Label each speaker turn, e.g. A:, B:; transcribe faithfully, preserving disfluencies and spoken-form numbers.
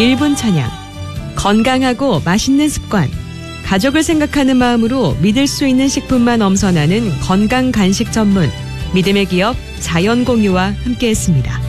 A: 일 분 찬양. 건강하고 맛있는 습관. 가족을 생각하는 마음으로 믿을 수 있는 식품만 엄선하는 건강 간식 전문 믿음의 기업 자연공유와 함께했습니다.